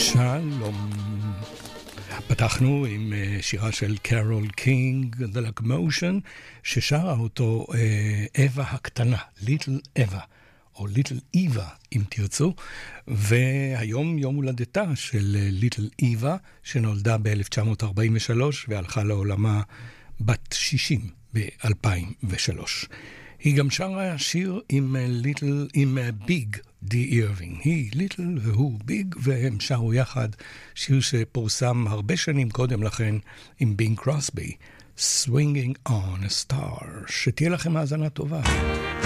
שלום. פתחנו עם שירה של קרול קינג, The Locomotion, ששרה אותו אווה הקטנה, ליטל אווה, או ליטל איווה, אם תרצו, והיום יום הולדתה של ליטל איווה, שנולדה ב-1943 והלכה לעולמה בת 60 ב-2003. היא גם שרה שיר עם ביג די אירווינג. היא ליטל והוא ביג, והם שרו יחד שיר שפורסם הרבה שנים קודם לכן עם בינג קרוסבי, Swinging on a Star. שתהיה לכם האזנה טובה.